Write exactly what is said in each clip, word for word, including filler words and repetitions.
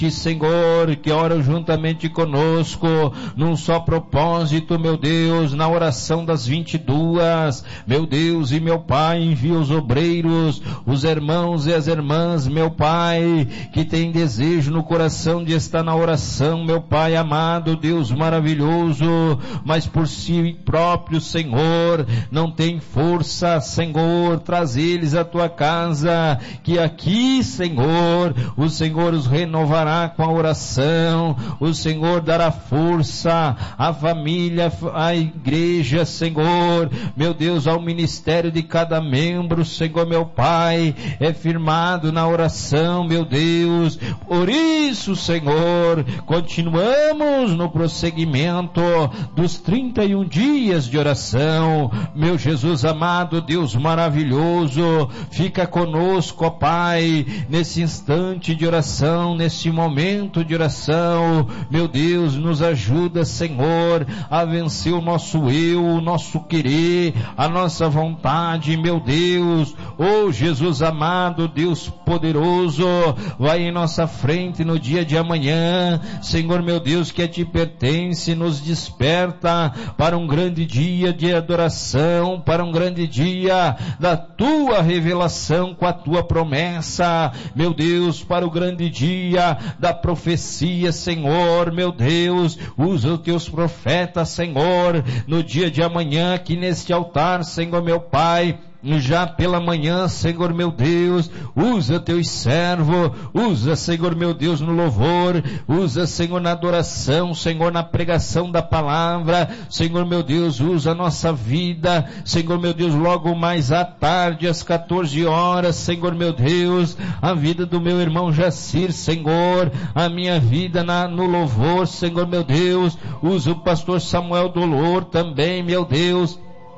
Senhor, que oram juntamente conosco, num só propósito, meu Deus, na oração das vinte e duas, meu Deus e meu Pai, envia os obreiros, os irmãos e as irmãs, meu Pai, que tem desejo no coração de estar na oração, meu Pai amado, Deus maravilhoso, mas por si próprio, Senhor, não tem força, Senhor, traz eles à tua casa, que aqui, Senhor, o Senhor os renovará com a oração, o Senhor dará força à família, à igreja, Senhor, meu Deus, ao ministério de cada membro, Senhor, meu Pai, é firmado na oração, meu Deus, por isso, Senhor, continuamos no prosseguimento dos trinta e um dias de oração, meu Jesus amado, Deus maravilhoso, fica conosco, ó Pai, nesse instante de oração, nesse momento de oração, meu Deus, nos ajuda, Senhor, a vencer o nosso eu, o nosso querer, a nossa vontade, meu Deus, oh Jesus amado, Deus poderoso, vai em nossa frente no dia de amanhã, Senhor meu Deus, que a Ti pertence, nos desperta para um grande dia de adoração, para um grande dia da Tua revelação com a Tua promessa, meu Deus, para o grande dia da profecia, Senhor, meu Deus, usa os Teus profetas, Senhor, no dia de amanhã aqui neste altar, Senhor meu Pai, já pela manhã, Senhor meu Deus, usa teus servos, usa, Senhor meu Deus, no louvor, usa, Senhor, na adoração, Senhor, na pregação da palavra, Senhor meu Deus, usa a nossa vida, Senhor meu Deus, logo mais à tarde, às quatorze horas, Senhor meu Deus, a vida do meu irmão Jacir, Senhor, a minha vida na, no louvor, Senhor meu Deus, usa o pastor Samuel Dolor também, meu Deus,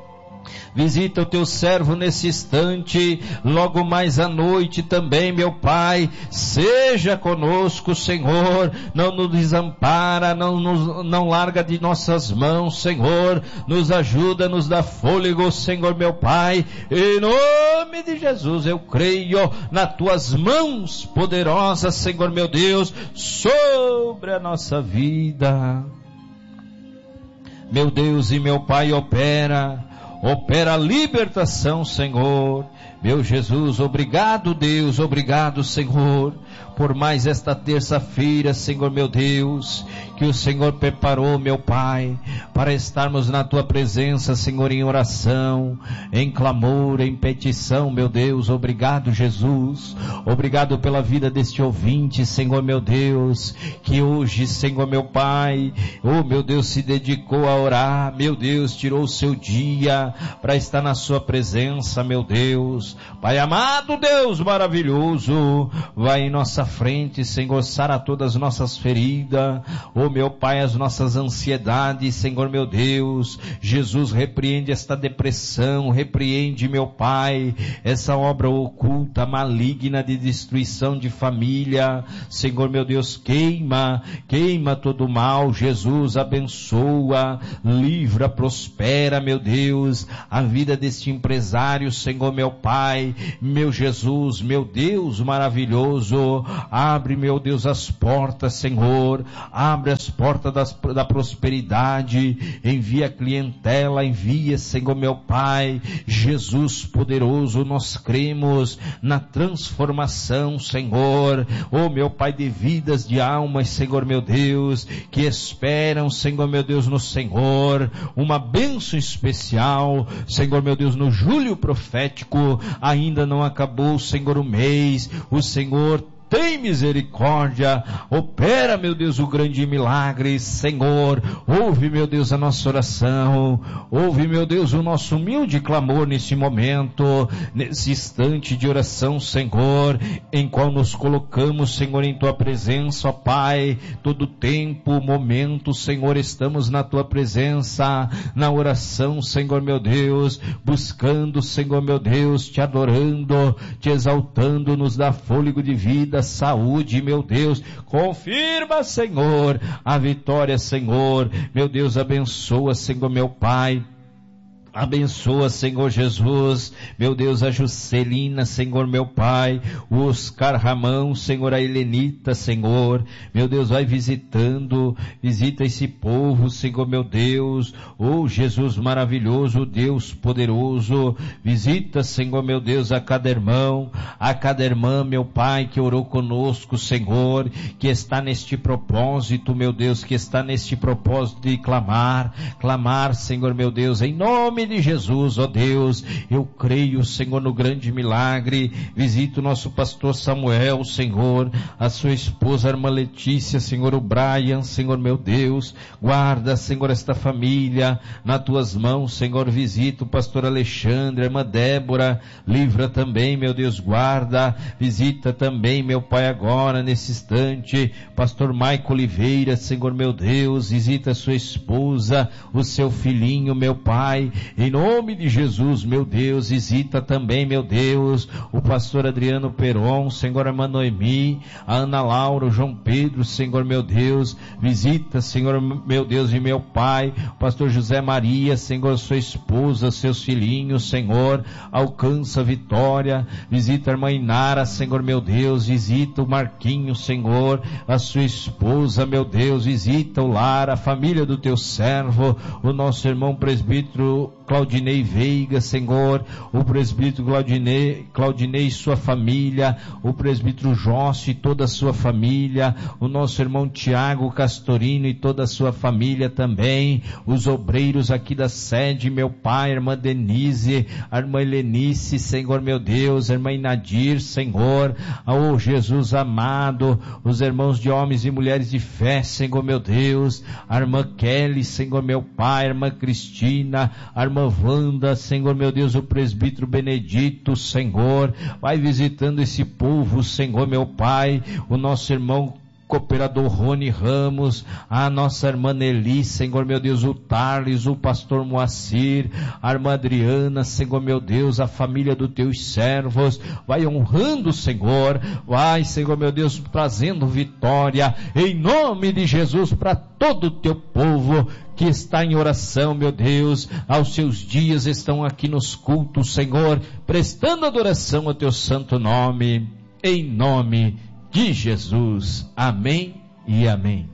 visita o teu servo nesse instante, logo mais à noite também, meu Pai, seja conosco, Senhor, não nos desampara, não, nos, não larga de nossas mãos, Senhor, nos ajuda, nos dá fôlego, Senhor, meu Pai, em nome de Jesus, eu creio nas tuas mãos poderosas, Senhor, meu Deus, sobre a nossa vida, meu Deus e meu Pai, opera, opera a libertação, Senhor, meu Jesus, obrigado Deus, obrigado Senhor, por mais esta terça-feira, Senhor meu Deus, que o Senhor preparou, meu Pai, para estarmos na Tua presença, Senhor, em oração, em clamor, em petição, meu Deus, obrigado Jesus, obrigado pela vida deste ouvinte, Senhor meu Deus, que hoje, Senhor meu Pai, oh meu Deus, se dedicou a orar, meu Deus, tirou o seu dia para estar na Sua presença, meu Deus, Pai amado, Deus maravilhoso, vai em nossa frente, Senhor, sara todas as nossas feridas, oh meu Pai, as nossas ansiedades, Senhor meu Deus, Jesus, repreende esta depressão, repreende, meu Pai, essa obra oculta, maligna de destruição de família, Senhor meu Deus, queima, queima todo o mal, Jesus, abençoa, livra, prospera, meu Deus, a vida deste empresário, Senhor meu Pai, meu Jesus, meu Deus maravilhoso, abre, meu Deus, as portas, Senhor, abre as portas das, da prosperidade, envia clientela, envia, Senhor meu Pai, Jesus poderoso, nós cremos na transformação, Senhor, oh meu Pai, de vidas, de almas, Senhor meu Deus, que esperam, Senhor meu Deus, no Senhor, uma bênção especial, Senhor meu Deus, no julho profético, ainda não acabou, Senhor, o mês, o Senhor tem misericórdia, opera, meu Deus, o grande milagre, Senhor, ouve, meu Deus, a nossa oração, ouve, meu Deus, o nosso humilde clamor nesse momento, nesse instante de oração, Senhor, em qual nos colocamos, Senhor, em Tua presença, ó Pai, todo tempo, momento, Senhor, estamos na Tua presença, na oração, Senhor, meu Deus, buscando, Senhor, meu Deus, Te adorando, Te exaltando, nos dá fôlego de vida, saúde, meu Deus, confirma, Senhor, a vitória, Senhor, meu Deus, abençoa, Senhor, meu Pai, Abençoa, Senhor Jesus, meu Deus, a Juscelina, Senhor, meu Pai, o Oscar Ramão, Senhor, a Helenita, Senhor, meu Deus, vai visitando, visita esse povo, Senhor, meu Deus, oh Jesus maravilhoso, Deus poderoso, visita, Senhor, meu Deus, a cada irmão, a cada irmã, meu Pai, que orou conosco, Senhor, que está neste propósito, meu Deus, que está neste propósito de clamar, clamar, Senhor, meu Deus, em nome de Jesus, ó Deus, eu creio, Senhor, no grande milagre. Visita o nosso pastor Samuel, Senhor, a sua esposa, a irmã Letícia, Senhor, o Brian, Senhor, meu Deus, guarda, Senhor, esta família nas tuas mãos, Senhor, visita o pastor Alexandre, a irmã Débora, livra também, meu Deus, guarda, visita também, meu Pai, agora, nesse instante, pastor Maico Oliveira, Senhor, meu Deus, visita a sua esposa, o seu filhinho, meu Pai, em nome de Jesus, meu Deus, visita também, meu Deus, o pastor Adriano Peron, Senhor, a irmã Noemi, a Ana Laura, o João Pedro, Senhor, meu Deus, visita, Senhor, meu Deus e meu Pai, o pastor José Maria, Senhor, sua esposa, seus filhinhos, Senhor, alcança a vitória, visita a irmã Inara, Senhor, meu Deus, visita o Marquinho, Senhor, a sua esposa, meu Deus, visita o lar, a família do teu servo, o nosso irmão presbítero Claudinei Veiga, Senhor, o presbítero Claudinei, Claudinei e sua família, o presbítero Josse e toda a sua família, o nosso irmão Tiago Castorino e toda a sua família também, os obreiros aqui da sede, meu Pai, a irmã Denise, a irmã Helenice, Senhor, meu Deus, a irmã Inadir, Senhor, oh Jesus amado, os irmãos de homens e mulheres de fé, Senhor, meu Deus, a irmã Kelly, Senhor, meu Pai, a irmã Cristina, a irmã Wanda, Senhor, meu Deus, o presbítero Benedito, Senhor, vai visitando esse povo, Senhor, meu Pai, o nosso irmão cooperador Rony Ramos, a nossa irmã Nelly, Senhor, meu Deus, o Tarles, o pastor Moacir, a irmã Adriana, Senhor, meu Deus, a família dos teus servos, vai honrando, Senhor, vai, Senhor, meu Deus, trazendo vitória, em nome de Jesus, para todo o teu povo, que está em oração, meu Deus, aos seus dias estão aqui nos cultos, Senhor, prestando adoração ao teu santo nome, em nome de Jesus. Amém e amém.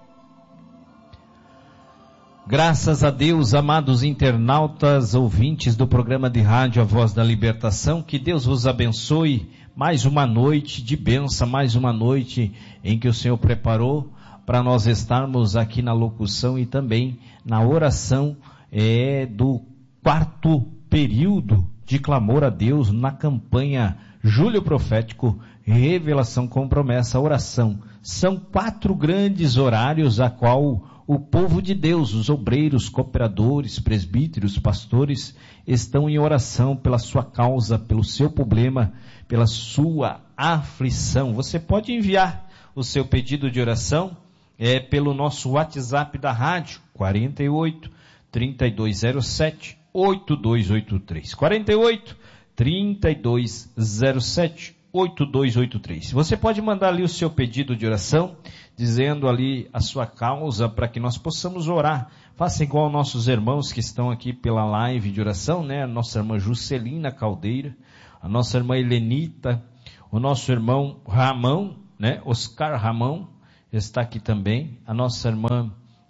Graças a Deus, amados internautas, ouvintes do programa de rádio A Voz da Libertação, que Deus vos abençoe. Mais uma noite de bênção, mais uma noite em que o Senhor preparou para nós estarmos aqui na locução e também na oração é, do quarto período de clamor a Deus na campanha Júlio Profético, Revelação com Promessa, Oração. São quatro grandes horários a qual o povo de Deus, os obreiros, cooperadores, presbíteros, pastores, estão em oração pela sua causa, pelo seu problema, pela sua aflição. Você pode enviar o seu pedido de oração é, pelo nosso WhatsApp da rádio, quarenta e oito, trinta e dois zero sete, oito dois oito três. quarenta e oito, trinta e dois zero sete, oito dois oito três. Você pode mandar ali o seu pedido de oração, dizendo ali a sua causa, para que nós possamos orar. Faça igual nossos irmãos que estão aqui pela live de oração, né? A nossa irmã Juscelina Caldeira, a nossa irmã Helenita, o nosso irmão Ramão, né? Oscar Ramão está aqui também, a nossa irmã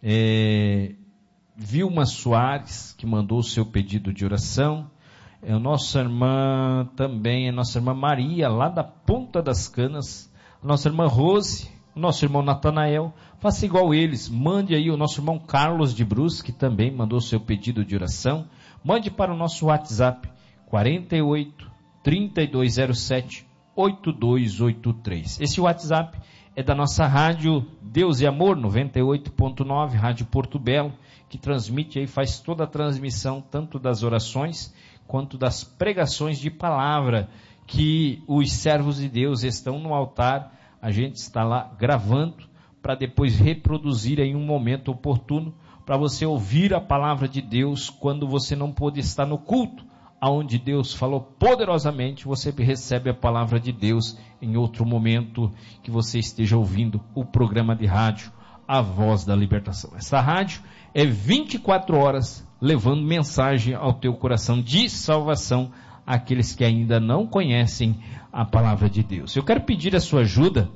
é, Vilma Soares, que mandou o seu pedido de oração, é a nossa irmã também, a nossa irmã Maria, lá da Ponta das Canas, a nossa irmã Rose, o nosso irmão Natanael. Faça igual eles, mande aí o nosso irmão Carlos de Brus, que também mandou o seu pedido de oração, mande para o nosso WhatsApp, quarenta e oito, trinta e dois zero sete, oito dois oito três. Esse WhatsApp é da nossa rádio Deus e Amor, noventa e oito ponto nove, Rádio Porto Belo, que transmite aí, faz toda a transmissão, tanto das orações, quanto das pregações de palavra, que os servos de Deus estão no altar, a gente está lá gravando, para depois reproduzir em um momento oportuno, para você ouvir a palavra de Deus, quando você não pôde estar no culto, aonde Deus falou poderosamente, você recebe a palavra de Deus em outro momento que você esteja ouvindo o programa de rádio A Voz da Libertação. Essa rádio é vinte e quatro horas levando mensagem ao teu coração de salvação àqueles que ainda não conhecem a palavra de Deus. Eu quero pedir a sua ajuda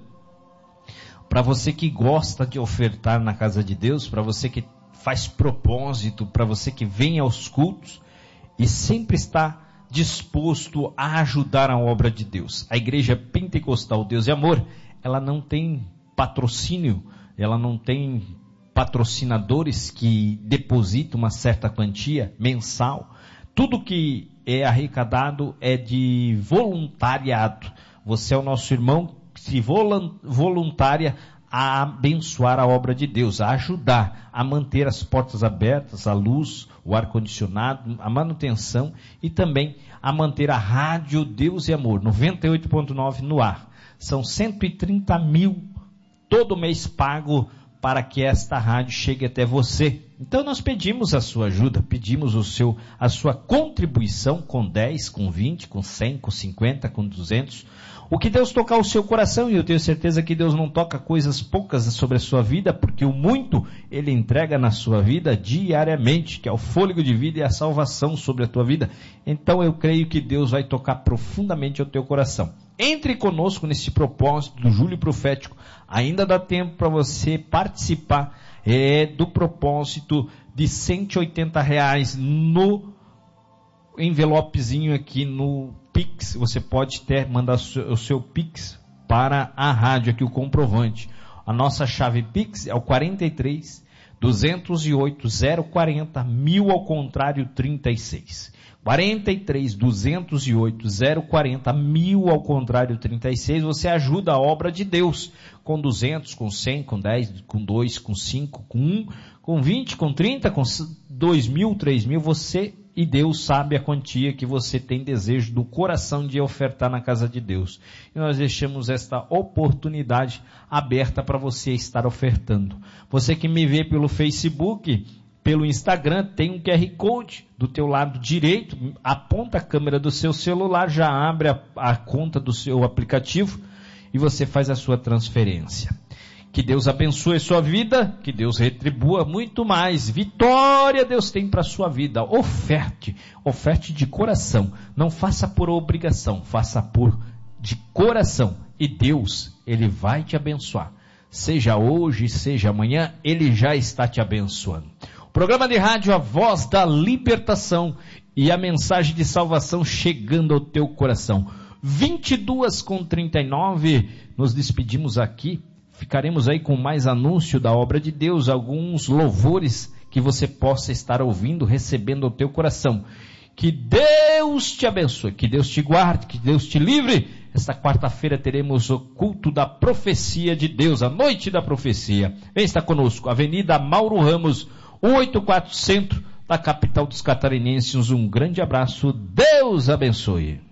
para você que gosta de ofertar na casa de Deus, para você que faz propósito, para você que vem aos cultos e sempre está disposto a ajudar a obra de Deus. A Igreja Pentecostal Deus e Amor, ela não tem patrocínio, ela não tem patrocinadores que depositam uma certa quantia mensal. Tudo que é arrecadado é de voluntariado. Você é o nosso irmão que se voluntaria a abençoar a obra de Deus, a ajudar a manter as portas abertas, a luz, o ar-condicionado, a manutenção e também a manter a rádio Deus e Amor, noventa e oito ponto nove no ar. São cento e trinta mil todo mês pago para que esta rádio chegue até você. Então nós pedimos a sua ajuda, pedimos o seu, a sua contribuição com dez, com vinte, com cem, com cinquenta, com duzentos. O que Deus tocar o seu coração, e eu tenho certeza que Deus não toca coisas poucas sobre a sua vida, porque o muito Ele entrega na sua vida diariamente, que é o fôlego de vida e a salvação sobre a tua vida. Então eu creio que Deus vai tocar profundamente o teu coração. Entre conosco nesse propósito do Júlio Profético. Ainda dá tempo para você participar é, do propósito de cento e oitenta reais no envelopezinho aqui no Pix. Você pode ter, mandar o seu, o seu Pix para a rádio aqui, o comprovante. A nossa chave Pix é o quarenta e três, duzentos e oito, zero quarenta, mil ao contrário trinta e seis. quarenta e três, duzentos e oito, zero quarenta, mil ao contrário trinta e seis. Você ajuda a obra de Deus com duzentos, com cem, com dez, com dois, com cinco, com um, com vinte, com trinta, com dois mil, três mil. Você e Deus sabe a quantia que você tem desejo do coração de ofertar na casa de Deus. E nós deixamos esta oportunidade aberta para você estar ofertando. Você que me vê pelo Facebook, pelo Instagram, tem um Q R Code do teu lado direito, aponta a câmera do seu celular, já abre a, a conta do seu aplicativo e você faz a sua transferência. Que Deus abençoe a sua vida, que Deus retribua muito mais. Vitória Deus tem para a sua vida. Oferte, oferte de coração. Não faça por obrigação, faça por de coração. E Deus, Ele vai te abençoar. Seja hoje, seja amanhã, Ele já está te abençoando. O programa de rádio A Voz da Libertação e a mensagem de salvação chegando ao teu coração. vinte e duas com trinta e nove, nos despedimos aqui. Ficaremos aí com mais anúncio da obra de Deus, alguns louvores que você possa estar ouvindo, recebendo ao teu coração. Que Deus te abençoe, que Deus te guarde, que Deus te livre. Esta quarta-feira teremos o culto da profecia de Deus, a noite da profecia. Vem estar conosco, Avenida Mauro Ramos, cento e oitenta e quatro, centro da capital dos catarinenses. Um grande abraço, Deus abençoe.